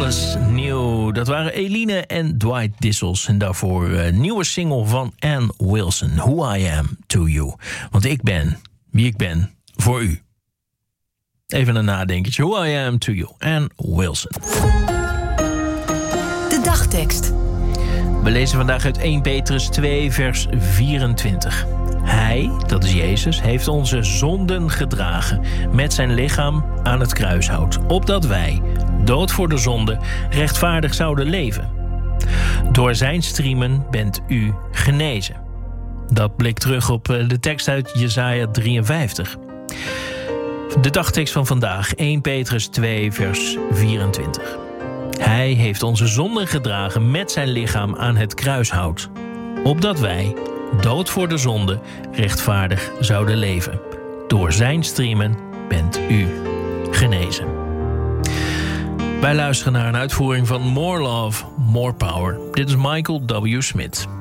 Alles nieuw. Dat waren Eline en Dwight Dissels. En daarvoor een nieuwe single van Ann Wilson. Who I Am To You. Want ik ben wie ik ben voor u. Even een nadenkertje. Who I Am To You. Ann Wilson. De dagtekst. We lezen vandaag uit 1 Petrus 2 vers 24. Hij, dat is Jezus, heeft onze zonden gedragen met zijn lichaam aan het kruishout, opdat wij, dood voor de zonde, rechtvaardig zouden leven. Door zijn striemen bent u genezen. Dat blikt terug op de tekst uit Jesaja 53. De dagtekst van vandaag, 1 Petrus 2 vers 24. Hij heeft onze zonden gedragen met zijn lichaam aan het kruishout, opdat wij, dood voor de zonde, rechtvaardig zouden leven. Door zijn striemen bent u genezen. Wij luisteren naar een uitvoering van More Love, More Power. Dit is Michael W. Smith.